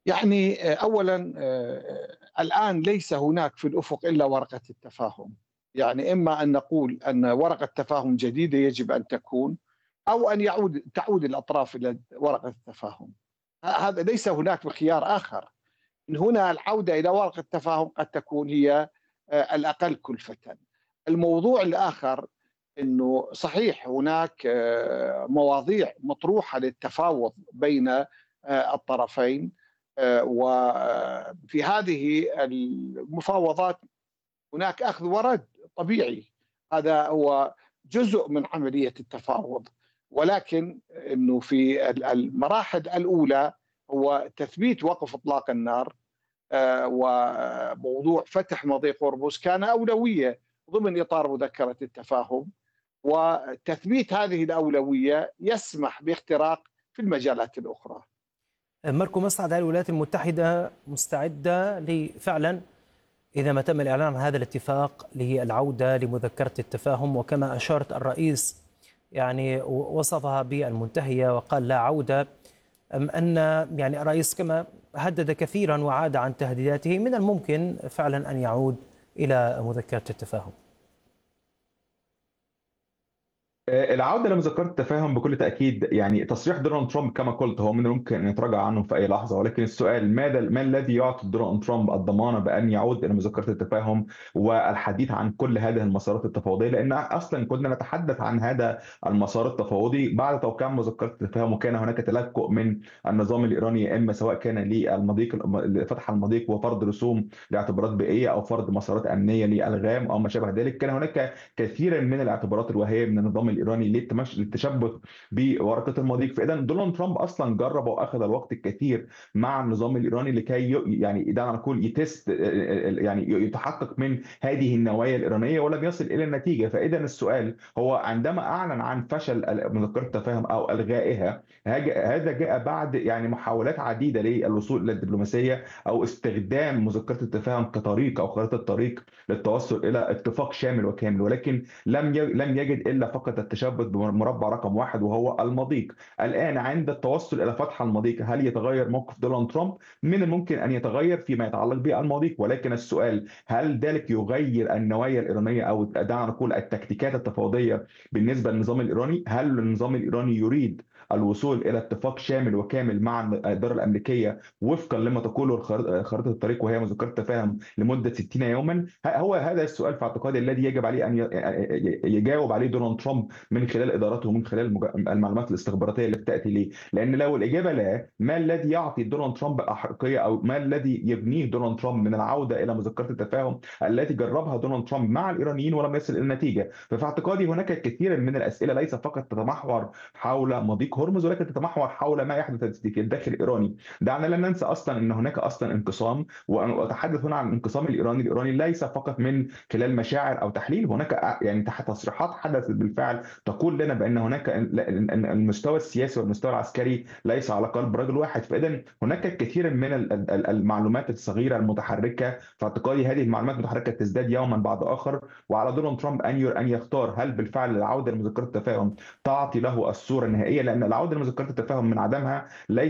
يعني أولا الآن ليس هناك في الأفق إلا ورقة التفاهم. يعني إما أن نقول أن ورقة تفاهم جديدة يجب أن تكون، أو أن تعود الأطراف إلى ورقة التفاهم. هذا ليس هناك خيار آخر. من هنا العودة إلى ورقة التفاهم قد تكون هي الأقل كلفة. الموضوع الآخر أنه صحيح هناك مواضيع مطروحة للتفاوض بين الطرفين، وفي هذه المفاوضات هناك أخذ ورد طبيعي. هذا هو جزء من عملية التفاوض، ولكن أنه في المراحل الأولى هو تثبيت وقف إطلاق النار، وموضوع فتح مضيق هرمز كان أولوية ضمن إطار مذكرة التفاهم، وتثبيت هذه الأولوية يسمح باختراق في المجالات الأخرى. ماركو مسعد، هل الولايات المتحدة مستعدة لفعلا إذا ما تم الإعلان عن هذا الاتفاق للعودة لمذكرة التفاهم؟ وكما أشارت الرئيس يعني وصفها بالمنتهية وقال لا عودة، أم أن يعني الرئيس كما هدد كثيرا وعاد عن تهديداته من الممكن فعلا أن يعود إلى مذكرة التفاهم؟ العودة لمذكرة التفاهم بكل تأكيد، يعني تصريح دونالد ترامب كما قلت هو من الممكن أن يتراجع عنه في أي لحظة، ولكن السؤال ما الذي يعطي دونالد ترامب الضمانة بأن يعود إلى مذكرة التفاهم والحديث عن كل هذه المسارات التفاوضية؟ لأن أصلا كنا نتحدث عن هذا المسار التفاوضي بعد توقيع مذكرة التفاهم، وكان هناك تلكؤ من النظام الإيراني، إما سواء كان للمضيق فتح المضيق وفرض رسوم لاعتبارات بيئية أو فرض مسارات أمنية للألغام أو ما شابه ذلك. كان هناك كثيرا من الاعتبارات الوهمية من النظام الإيراني للتشبث بورقة المضيق. فإذا دونالد ترامب أصلا جرب وأخذ الوقت الكثير مع النظام الإيراني لكي يعني دعنا نقول يتست، يعني يتحقق من هذه النوايا الإيرانية، ولم يصل إلى النتيجة. فإذا السؤال هو عندما أعلن عن فشل مذكرة التفاهم أو إلغائها، هذا جاء بعد يعني محاولات عديدة للوصول إلى الدبلوماسية أو استخدام مذكرة التفاهم كطريق أو خريطة طريق للتوصل إلى اتفاق شامل وكامل، ولكن لم يجد إلا فقط التشبث بمربع رقم واحد وهو المضيق. الآن عند التوصل إلى فتح المضيق، هل يتغير موقف دونالد ترامب؟ من الممكن أن يتغير فيما يتعلق بالمضيق، ولكن السؤال هل ذلك يغير النوايا الإيرانية أو دعنا نقول التكتيكات التفاوضية بالنسبة للنظام الإيراني؟ هل النظام الإيراني يريد الوصول إلى اتفاق شامل وكامل مع الإدارة الأمريكية وفقا لما تقوله خريطة الطريق وهي مذكرة التفاهم لمدة 60 يوما؟ هو هذا السؤال في اعتقادي الذي يجب عليه أن يجاوب عليه دونالد ترامب من خلال ادارته ومن خلال المعلومات الاستخباراتيه اللي بتاتي ليه. لان لو الاجابه لا، ما الذي يعطي دونالد ترامب احقيه او ما الذي يبنيه دونالد ترامب من العوده الى مذكره التفاهم التي جربها دونالد ترامب مع الايرانيين ولم يصل الى النتيجه؟ ففي اعتقادي هناك كثير من الاسئله ليس فقط تتمحور حول مضيق هرمز، ولكن تتمحور حول ما يحدث في الداخل الايراني. دعنا لا ننسى اصلا ان هناك اصلا انقسام، واتحدث هنا عن الانقسام الايراني ليس فقط من خلال مشاعر او تحليل. هناك يعني تحت تصريحات حدثت بالفعل تقول لنا بان هناك المستوى السياسي والمستوى العسكري ليس على قلب رجل واحد. فاذا هناك الكثير من المعلومات الصغيره المتحركه. في اعتقادي هذه المعلومات المتحركه تزداد يوما بعد اخر، وعلى دونالد ترامب ان يختار هل بالفعل العوده لمذكره التفاهم تعطي له الصوره النهائيه. لان العوده لمذكره التفاهم من عدمها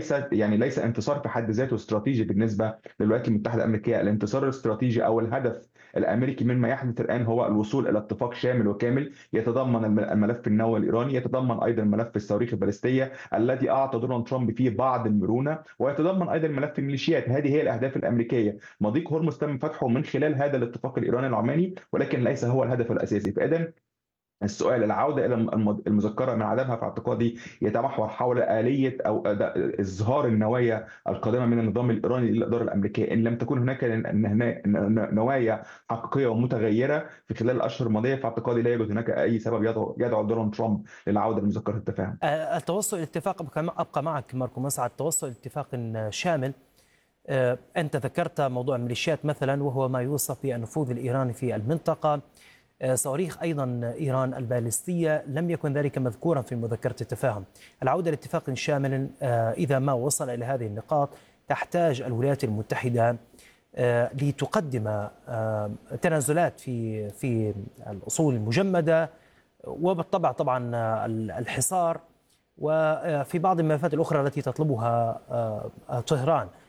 ليس انتصار في حد ذاته استراتيجي بالنسبه للولايات المتحده الامريكيه. الانتصار الاستراتيجي او الهدف الامريكي مما يحدث الان هو الوصول الى اتفاق شامل وكامل يتضمن الملف النووي الايراني، يتضمن ايضا ملف الصواريخ البالستيه الذي اعطى دونالد ترامب فيه بعض المرونه، ويتضمن ايضا ملف الميليشيات. هذه هي الاهداف الامريكيه. مضيق هرمز تم فتحه من خلال هذا الاتفاق الايراني العماني، ولكن ليس هو الهدف الاساسي. فاذا السؤال العودة إلى المذكرة من عدمها في اعتقادي يتمحور حول آلية أو إظهار النوايا القادمة من النظام الإيراني للإدارة الأمريكية. إن لم تكن هناك نوايا حقيقية ومتغيرة في خلال الأشهر الماضية، في اعتقادي لا يوجد هناك أي سبب يدعو دونالد ترامب للعودة لمذكرة التفاهم. التوصل لاتفاق، أبقى معك ماركو مسعد، التوصل لاتفاق شامل. أنت ذكرت موضوع الميليشيات مثلا، وهو ما يوصف بالنفوذ الإيراني في المنطقة. صواريخ أيضا إيران البالستية لم يكن ذلك مذكورا في مذكرة التفاهم. العودة لاتفاق شامل إذا ما وصل إلى هذه النقاط تحتاج الولايات المتحدة لتقدم تنازلات في الأصول المجمدة، وبالطبع طبعا الحصار، وفي بعض الملفات الأخرى التي تطلبها طهران.